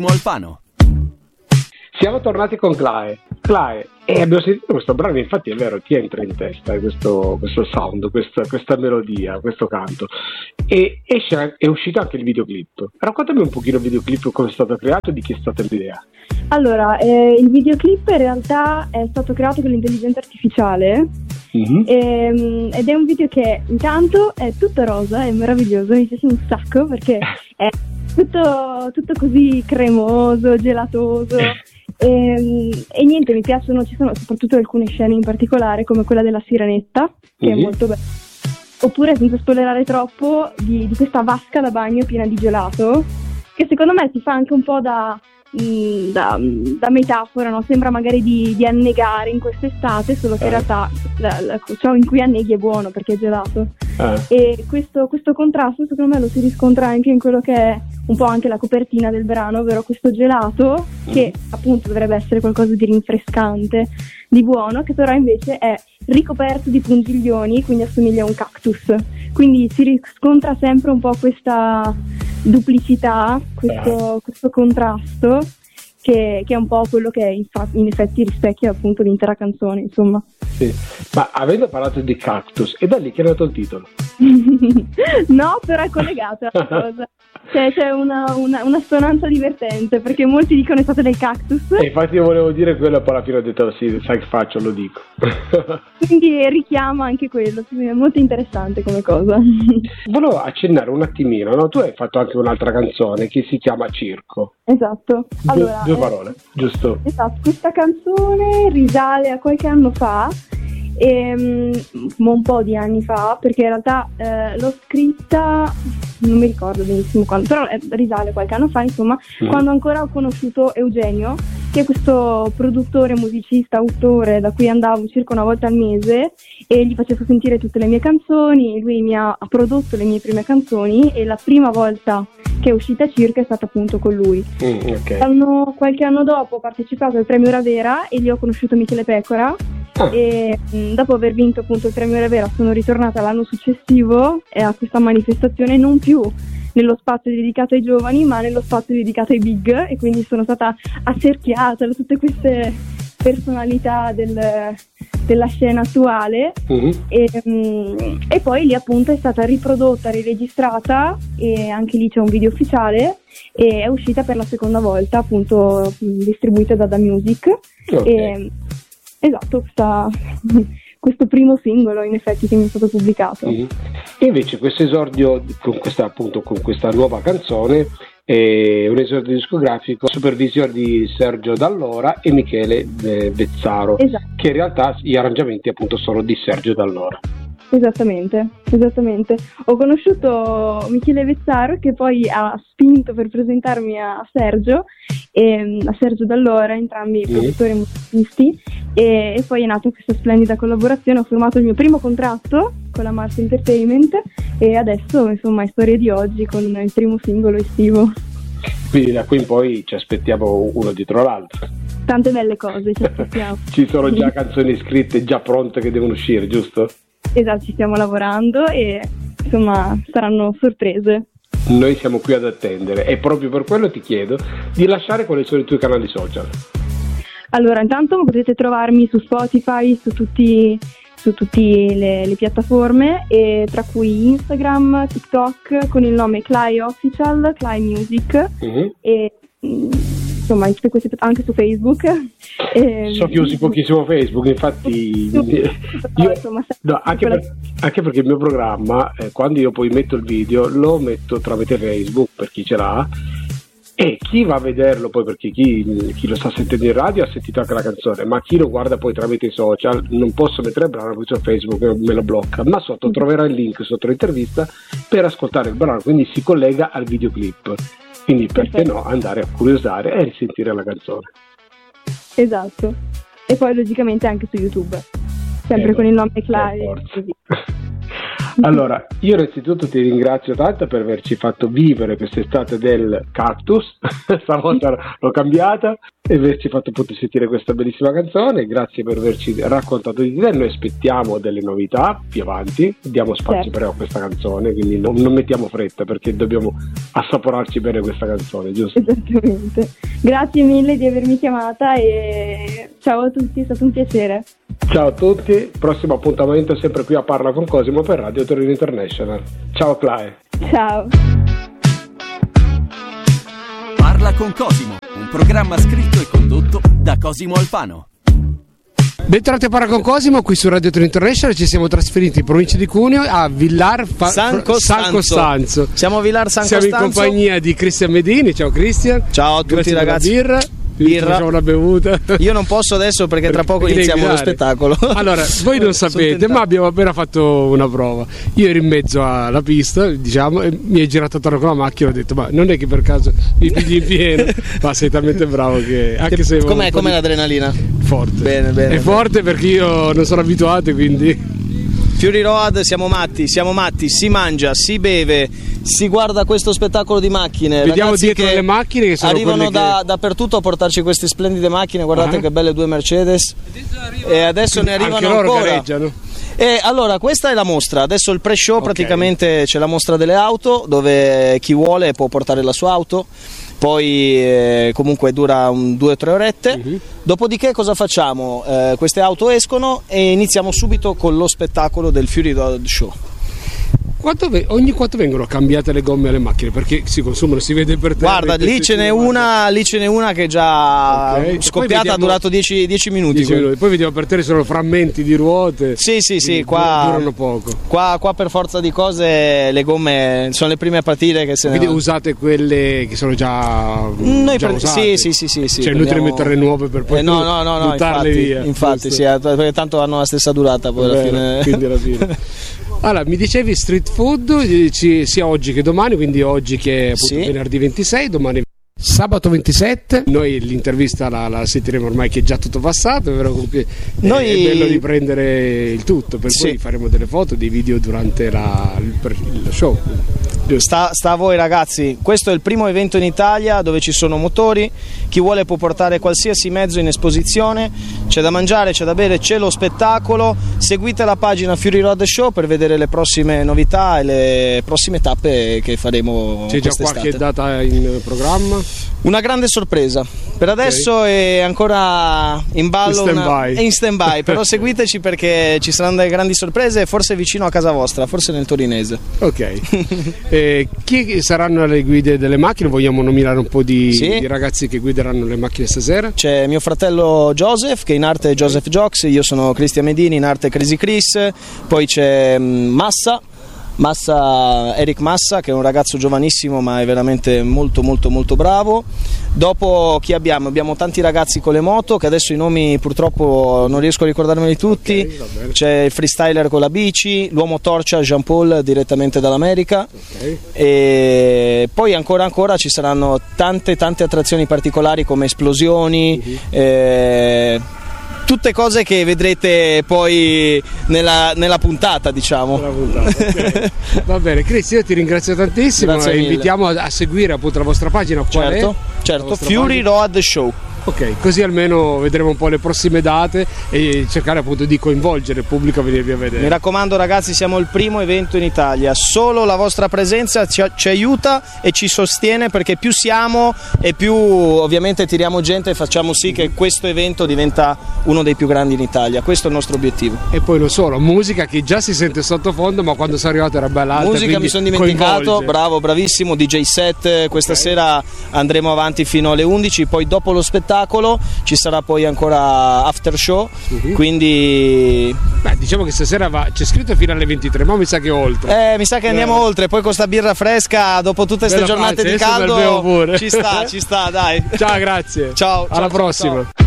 Alfano. Siamo tornati con Clae, e abbiamo sentito questo brano, infatti è vero, ti entra in testa questo sound, questa melodia, questo canto, e è uscito anche il videoclip. Raccontami un pochino il videoclip, come è stato creato e di chi è stata l'idea. Allora, il videoclip in realtà è stato creato con l'intelligenza artificiale. Ed è un video che intanto è tutto rosa, è meraviglioso, mi piace un sacco perché è tutto così cremoso, gelatoso. E niente, mi piacciono, ci sono soprattutto alcune scene in particolare come quella della sirenetta, che è molto bella, oppure, senza spoilerare troppo, di questa vasca da bagno piena di gelato, che secondo me si fa anche un po' da metafora, no? Sembra magari di annegare in quest'estate, solo che in realtà ciò in cui anneghi è buono perché è gelato. E questo contrasto secondo me lo si riscontra anche in quello che è un po' anche la copertina del brano, ovvero questo gelato che appunto dovrebbe essere qualcosa di rinfrescante, di buono, che però invece è ricoperto di puntiglioni, quindi assomiglia a un cactus. Quindi si riscontra sempre un po' questa duplicità, questo contrasto che è un po' quello che in effetti rispecchia appunto l'intera canzone, insomma. Sì, ma avendo parlato di cactus, è da lì che è nato il titolo? No, però è collegato alla cosa. C'è una sonanza divertente, perché molti dicono è stato del cactus. E infatti io volevo dire quello, poi alla fine ho detto sì, sai che faccio, lo dico. Quindi richiama anche quello, è molto interessante come cosa. Volevo accennare un attimino, no? Tu hai fatto anche un'altra canzone che si chiama Circo. Esatto. Allora, due parole, giusto? Esatto, questa canzone risale a qualche anno fa, un po' di anni fa, perché in realtà l'ho scritta, non mi ricordo benissimo quando, però risale qualche anno fa, insomma, quando ancora ho conosciuto Eugenio, che è questo produttore, musicista, autore da cui andavo circa una volta al mese e gli facevo sentire tutte le mie canzoni. Lui mi ha prodotto le mie prime canzoni e la prima volta che è uscita Circa è stata appunto con lui. Okay. Qualche anno dopo ho partecipato al premio Ravera e lì ho conosciuto Michele Pecora. E dopo aver vinto appunto il premio Ravera sono ritornata l'anno successivo a questa manifestazione, non più nello spazio dedicato ai giovani ma nello spazio dedicato ai big, e quindi sono stata accerchiata da tutte queste personalità della scena attuale. E poi lì appunto è stata riprodotta, riregistrata, e anche lì c'è un video ufficiale e è uscita per la seconda volta, appunto distribuita da Music. Esatto, questo primo singolo in effetti che mi è stato pubblicato. E invece questo esordio con questa nuova canzone è un esordio discografico, supervisione di Sergio Dall'Ora e Michele Vezzaro, esatto, che in realtà gli arrangiamenti appunto sono di Sergio Dall'Ora. Esattamente. Ho conosciuto Michele Vezzaro, che poi ha spinto per presentarmi a Sergio e a Sergio Dall'Ora, entrambi produttori musicisti, e poi è nata questa splendida collaborazione. Ho firmato il mio primo contratto con la Mars Entertainment e adesso insomma è storia di oggi con il primo singolo estivo. Quindi da qui in poi ci aspettiamo uno dietro l'altro. Tante belle cose ci aspettiamo. Ci sono già canzoni scritte, già pronte, che devono uscire, giusto? Esatto, ci stiamo lavorando e insomma saranno sorprese. Noi siamo qui ad attendere e proprio per quello ti chiedo di lasciare quali sono i tuoi canali social. Allora, intanto potete trovarmi su Spotify, su tutte le piattaforme, e tra cui Instagram, TikTok con il nome Clae Official, Clae Music, e insomma anche su Facebook. So che usi pochissimo Facebook, infatti anche perché il mio programma, quando io poi metto il video, lo metto tramite Facebook per chi ce l'ha, e chi va a vederlo poi, perché chi lo sta sentendo in radio ha sentito anche la canzone, ma chi lo guarda poi tramite i social, non posso mettere il brano perché su Facebook me lo blocca, ma sotto troverà il link sotto l'intervista per ascoltare il brano, quindi si collega al videoclip, quindi perché no andare a curiosare e risentire la canzone. Esatto, e poi logicamente anche su YouTube, sempre con il nome Clae. Allora, io innanzitutto ti ringrazio tanto per averci fatto vivere quest'estate del cactus, stavolta l'ho cambiata, e averci fatto appunto sentire questa bellissima canzone. Grazie per averci raccontato di te. Noi aspettiamo delle novità più avanti, diamo spazio però a questa canzone, quindi non mettiamo fretta, perché dobbiamo assaporarci bene questa canzone, giusto? Esattamente. Grazie mille di avermi chiamata e ciao a tutti, è stato un piacere. Ciao a tutti, prossimo appuntamento sempre qui a Parla con Cosimo per Radio Torino International. Ciao Clae. Ciao. Parla con Cosimo, un programma scritto e condotto da Cosimo Alfano. Bentornati a Parla con Cosimo, qui su Radio Torino International. Ci siamo trasferiti in provincia di Cuneo a Villar San Costanzo. Siamo a Villar San Costanzo. Siamo in compagnia di Cristian Medini. Ciao Cristian. Ciao a tutti ragazzi. Birra. Facciamo una bevuta. Io non posso adesso perché tra poco iniziamo lo spettacolo. Allora, voi non sapete, ma abbiamo appena fatto una prova. Io ero in mezzo alla pista, diciamo, e mi è girato attorno con la macchina e ho detto: ma non è che per caso mi pigli in pieno? Ma sei talmente bravo che anche se com'è l'adrenalina? Forte. Bene. È forte perché io non sono abituato, quindi Fury Road, siamo matti, si mangia, si beve, si guarda questo spettacolo di macchine. Vediamo dietro le macchine che sono arrivano dappertutto a portarci queste splendide macchine. Guardate che belle due Mercedes. E adesso ne arrivano anche loro ancora. Gareggiano. E allora questa è la mostra, adesso il pre-show praticamente c'è la mostra delle auto dove chi vuole può portare la sua auto, poi comunque dura 2 o 3 orette, dopodiché cosa facciamo? Queste auto escono e iniziamo subito con lo spettacolo del Fury Road Show. Ogni quanto vengono cambiate le gomme alle macchine? Perché si consumano, si vede per terra. Guarda, lì ce n'è una che è già scoppiata, ha durato 10 minuti. Poi vediamo per terra sono frammenti di ruote. Sì, qua durano poco. Qua per forza di cose le gomme sono le prime a partire che se Quindi usate quelle che sono già usate? Sì. Cioè è inutile mettere nuove per poi buttarle via. Infatti sì, perché tanto hanno la stessa durata poi alla fine. Quindi alla fine. Allora, mi dicevi street food sia oggi che domani, quindi oggi che è appunto venerdì 26, domani sabato 27. Noi l'intervista la sentiremo ormai che è già tutto passato, però comunque è bello riprendere il tutto, per poi faremo delle foto, dei video durante il show. Sta a voi ragazzi, questo è il primo evento in Italia dove ci sono motori, chi vuole può portare qualsiasi mezzo in esposizione, c'è da mangiare, c'è da bere, c'è lo spettacolo, seguite la pagina Fury Road Show per vedere le prossime novità e le prossime tappe che faremo. C'è già qualche data in programma? Una grande sorpresa, per adesso è ancora in ballo, è in stand-by, però seguiteci perché ci saranno delle grandi sorprese, forse vicino a casa vostra, forse nel torinese. Ok. Chi saranno le guide delle macchine? Vogliamo nominare un po' di ragazzi che guideranno le macchine stasera? C'è mio fratello Joseph, che in arte è Joseph Jox, io sono Cristian Medini, in arte Crazy Chris, poi c'è Eric Massa, che è un ragazzo giovanissimo ma è veramente molto bravo. Dopo chi abbiamo? Abbiamo tanti ragazzi con le moto che adesso i nomi purtroppo non riesco a ricordarmeli tutti. C'è il freestyler con la bici, l'uomo torcia Jean Paul direttamente dall'America, e poi ancora ci saranno tante attrazioni particolari come esplosioni, tutte cose che vedrete poi nella puntata, diciamo. Okay. Va bene, Cristi, io ti ringrazio tantissimo e invitiamo a seguire appunto la vostra pagina. Certo, Fury Road Show. Ok, così almeno vedremo un po' le prossime date e cercare appunto di coinvolgere il pubblico a venirvi a vedere. Mi raccomando ragazzi, siamo il primo evento in Italia, solo la vostra presenza ci aiuta e ci sostiene, perché più siamo e più ovviamente tiriamo gente e facciamo sì che questo evento diventa uno dei più grandi in Italia. Questo è il nostro obiettivo. E poi non solo, musica che già si sente sottofondo, ma quando sono arrivato era bella alta. Musica mi sono dimenticato, bravo, bravissimo, DJ set, questa sera andremo avanti fino alle 11, poi dopo lo spettacolo ci sarà poi ancora after show, quindi diciamo che stasera c'è scritto fino alle 23, ma mi sa che oltre. Mi sa che andiamo oltre, poi con sta birra fresca dopo tutte queste giornate di caldo ci sta, dai. Ciao, grazie. Ciao, alla prossima.